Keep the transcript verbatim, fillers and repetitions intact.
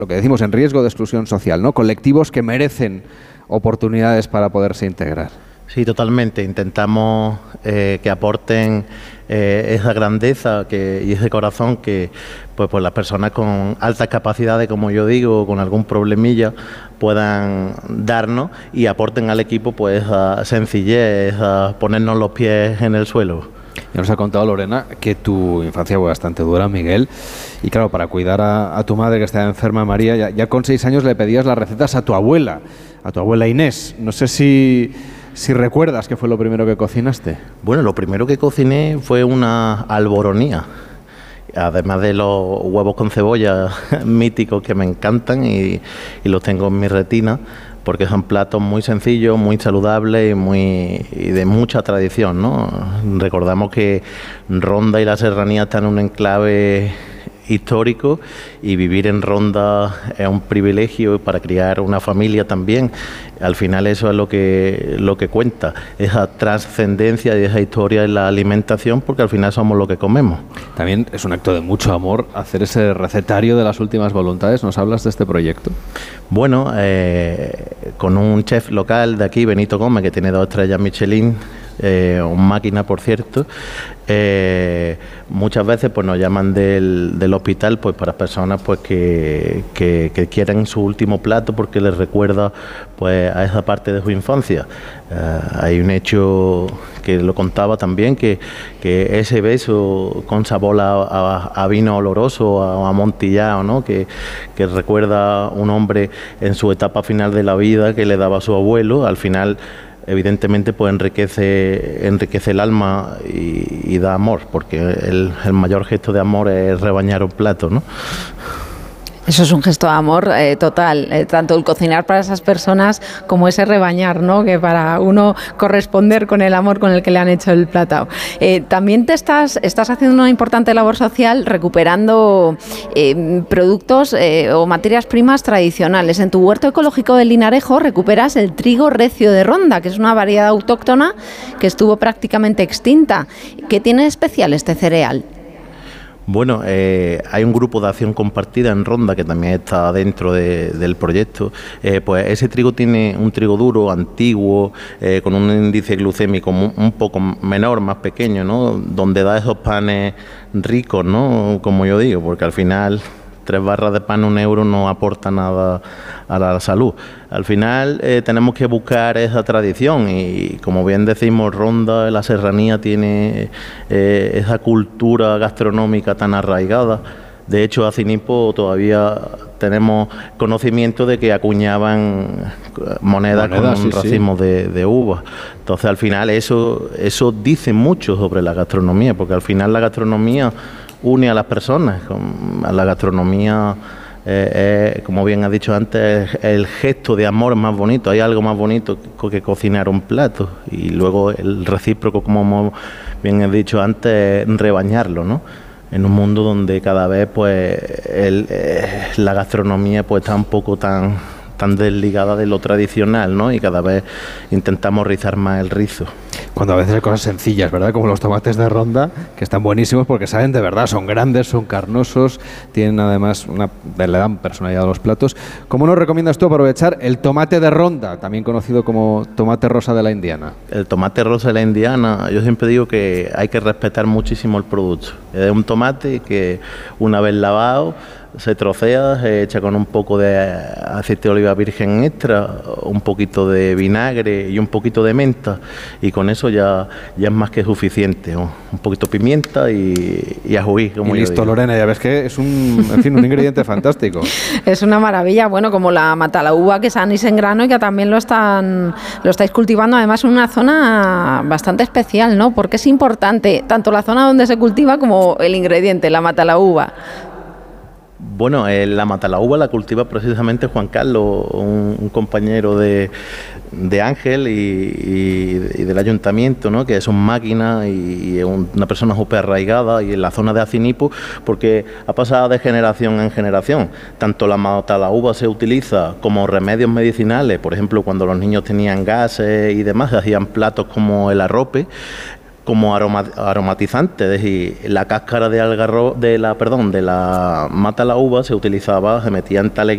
lo que decimos, en riesgo de exclusión social, ¿no? Colectivos que merecen oportunidades para poderse integrar. Sí, totalmente. Intentamos eh, que aporten eh, esa grandeza que, y ese corazón que pues, pues las personas con altas capacidades, como yo digo, con algún problemilla, puedan darnos y aporten al equipo pues esa sencillez, esa ponernos los pies en el suelo. Ya nos ha contado Lorena que tu infancia fue bastante dura, Miguel, y claro, para cuidar a, a tu madre que estaba enferma, María, ya, ya con seis años le pedías las recetas a tu abuela, a tu abuela Inés. No sé si, si recuerdas qué fue lo primero que cocinaste. Bueno, lo primero que cociné fue una alboronía, además de los huevos con cebolla míticos que me encantan y, y los tengo en mi retina, porque son platos muy sencillos, muy saludables y, muy, y de mucha tradición, ¿no? Recordamos que Ronda y la Serranía están en un enclave histórico y vivir en Ronda es un privilegio para criar una familia también. Al final eso es lo que, lo que cuenta, esa trascendencia y esa historia en la alimentación, porque al final somos lo que comemos. También es un acto de mucho amor hacer ese recetario de las últimas voluntades. ¿Nos hablas de este proyecto? Bueno, eh, con un chef local de aquí, Benito Gómez, que tiene dos estrellas Michelin, eh, un máquina por cierto, eh, muchas veces pues nos llaman del, del hospital pues para personas pues que, que, que quieren su último plato porque les recuerda pues a esa parte de su infancia. Eh, hay un hecho que lo contaba también, que, que ese beso con sabor a, a, a vino oloroso, a, a amontillado, ¿no? que, que recuerda a un hombre en su etapa final de la vida que le daba a su abuelo, al final evidentemente pues enriquece, enriquece el alma y, y da amor, porque el, el mayor gesto de amor es rebañar un plato, ¿no? Eso es un gesto de amor eh, total, eh, tanto el cocinar para esas personas como ese rebañar, ¿no? Que para uno corresponder con el amor con el que le han hecho el plato. Eh, también te estás, estás haciendo una importante labor social recuperando eh, productos eh, o materias primas tradicionales. En tu huerto ecológico del Linarejo recuperas el trigo recio de Ronda, que es una variedad autóctona que estuvo prácticamente extinta. ¿Qué tiene de especial este cereal? Bueno, eh, hay un grupo de acción compartida en Ronda que también está dentro de, del proyecto. Eh, pues ese trigo tiene un trigo duro, antiguo, eh, con un índice glucémico un, un poco menor, más pequeño, ¿no? Donde da esos panes ricos, ¿no? Como yo digo, porque al final tres barras de pan, un euro, no aporta nada a la salud. Al final eh, tenemos que buscar esa tradición y, como bien decimos, Ronda, la Serranía, tiene eh, esa cultura gastronómica tan arraigada. De hecho, a Cinipo todavía tenemos conocimiento de que acuñaban monedas, monedas con sí, racimos sí. de, de uvas. Entonces, al final, eso, eso dice mucho sobre la gastronomía, porque al final la gastronomía une a las personas. A la gastronomía, eh, eh, como bien has dicho antes, el gesto de amor más bonito. Hay algo más bonito que cocinar un plato, y luego el recíproco, como bien he dicho antes, rebañarlo, ¿no? En un mundo donde cada vez pues el, eh, la gastronomía pues está un poco tan, tan desligada de lo tradicional, ¿no? Y cada vez intentamos rizar más el rizo. Cuando a veces hay cosas sencillas, ¿verdad? Como los tomates de Ronda, que están buenísimos porque saben de verdad, son grandes, son carnosos, tienen además una, le dan personalidad a los platos. ¿Cómo nos recomiendas tú aprovechar el tomate de Ronda, también conocido como tomate rosa de la Indiana? El tomate rosa de la Indiana, yo siempre digo que hay que respetar muchísimo el producto. Es un tomate que una vez lavado se trocea, se echa con un poco de aceite de oliva virgen extra, un poquito de vinagre y un poquito de menta, y con eso ya, ya es más que suficiente, ¿no? Un poquito de pimienta y, y ajuí, como y yo listo, digo. Lorena, ya ves que es un, en fin, un ingrediente fantástico. Es una maravilla, bueno, como la matalaúva, que es anís en grano y que también lo están lo estáis cultivando, además en una zona bastante especial, ¿no? Porque es importante tanto la zona donde se cultiva como el ingrediente, la matalaúva. Bueno, eh, la matalaúva la cultiva precisamente Juan Carlos, un, un compañero de, de Ángel y, y, y del ayuntamiento, ¿no? Que son máquinas y, y es un, una persona súper arraigada y en la zona de Acinipo, porque ha pasado de generación en generación. Tanto la matalaúva se utiliza como remedios medicinales, por ejemplo, cuando los niños tenían gases y demás, se hacían platos como el arrope, como aroma, aromatizante, es decir, la cáscara de algarrobo, de la, perdón, de la matalaúva se utilizaba, se metía en tales